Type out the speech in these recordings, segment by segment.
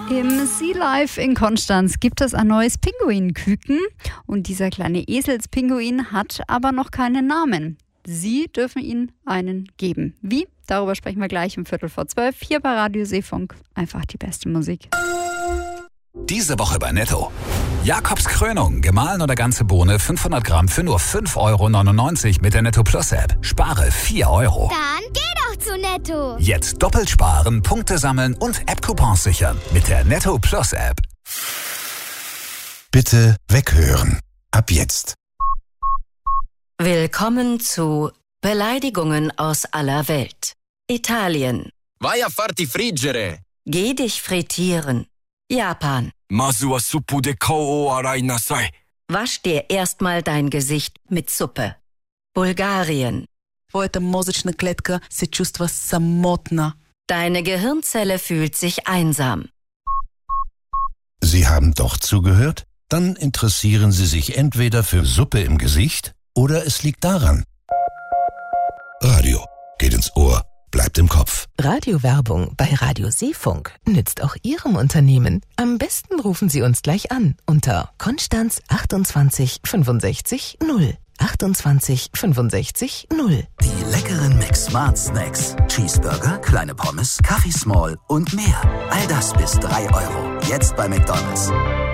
Im Sea Life in Konstanz gibt es ein neues Pinguinküken und dieser kleine Eselspinguin hat aber noch keinen Namen. Sie dürfen ihm einen geben. Wie? Darüber sprechen wir gleich um 11:45 hier bei Radio Seefunk. Einfach die beste Musik. Diese Woche bei Netto. Jakobs Krönung, gemahlen oder ganze Bohne, 500 Gramm für nur 5,99 € mit der Netto Plus App. Spare 4 €. Dann geh doch zu Netto. Jetzt doppelt sparen, Punkte sammeln und App-Coupons sichern mit der Netto Plus App. Bitte weghören. Ab jetzt. Willkommen zu Beleidigungen aus aller Welt. Italien. Vai a farti friggere. Geh dich frittieren. Japan. Masu wa suppu de kou o arai nasai. Wasch dir erstmal dein Gesicht mit Suppe. Bulgarien. Твоята мозъчна клетка се чувства самотна. Deine Gehirnzelle fühlt sich einsam. Sie haben doch zugehört? Dann interessieren Sie sich entweder für Suppe im Gesicht oder es liegt daran. Radio geht ins Ohr, bleibt im Kopf. Radiowerbung bei Radio Seefunk nützt auch Ihrem Unternehmen. Am besten rufen Sie uns gleich an unter Konstanz 28 65 0. 28 65 0. Die leckeren Mix Smart Snacks. Cheeseburger, kleine Pommes, Kaffee Small und mehr. All das bis 3 €. Jetzt bei McDonald's.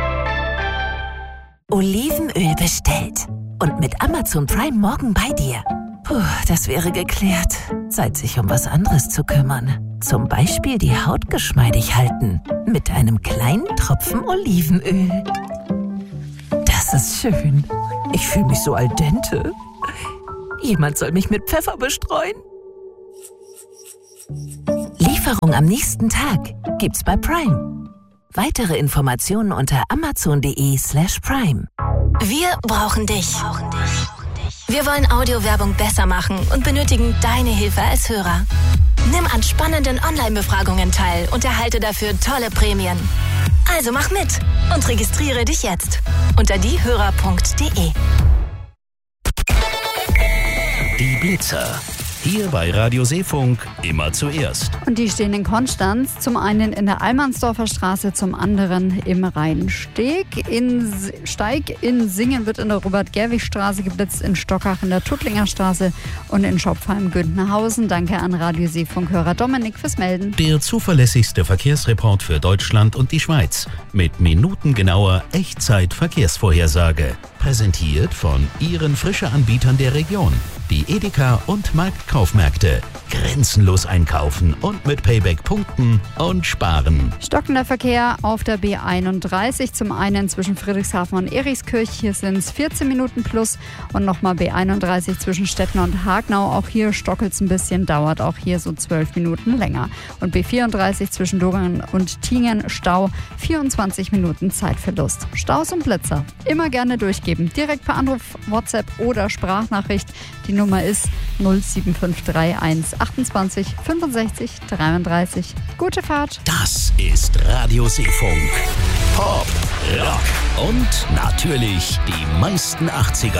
Olivenöl bestellt. Und mit Amazon Prime morgen bei dir. Puh, das wäre geklärt. Zeit, sich um was anderes zu kümmern. Zum Beispiel die Haut geschmeidig halten. Mit einem kleinen Tropfen Olivenöl. Das ist schön. Ich fühle mich so al dente. Jemand soll mich mit Pfeffer bestreuen. Lieferung am nächsten Tag gibt's bei Prime. Weitere Informationen unter amazon.de/prime. Wir brauchen dich. Wir wollen Audiowerbung besser machen und benötigen deine Hilfe als Hörer. Nimm an spannenden Online-Befragungen teil und erhalte dafür tolle Prämien. Also mach mit und registriere dich jetzt unter diehörer.de. Die Blitzer. Hier bei Radio Seefunk immer zuerst. Und die stehen in Konstanz, zum einen in der Allmannsdorfer Straße, zum anderen im Rheinsteg. In Steig in Singen wird in der Robert-Gerwig-Straße geblitzt, in Stockach in der Tuttlinger Straße und in Schopfheim-Güntnerhausen. Danke an Radio Seefunk-Hörer Dominik fürs Melden. Der zuverlässigste Verkehrsreport für Deutschland und die Schweiz. Mit minutengenauer Echtzeit-Verkehrsvorhersage. Präsentiert von Ihren Frische-Anbietern der Region. Die Edeka und Marktkaufmärkte. Grenzenlos einkaufen und mit Payback punkten und sparen. Stockender Verkehr auf der B31, zum einen zwischen Friedrichshafen und Erikskirch. Hier sind es 14 Minuten plus. Und nochmal B31 zwischen Stettner und Hagnau. Auch hier stockelt es ein bisschen, dauert auch hier so 12 Minuten länger. Und B34 zwischen Doringen und Tingen, Stau, 24 Minuten Zeitverlust. Staus und Blitzer immer gerne durchgeben. Direkt per Anruf, WhatsApp oder Sprachnachricht. Die Nummer ist 07531 28 65 33. Gute Fahrt. Das ist Radio Seefunk. Pop, Rock und natürlich die meisten 80er.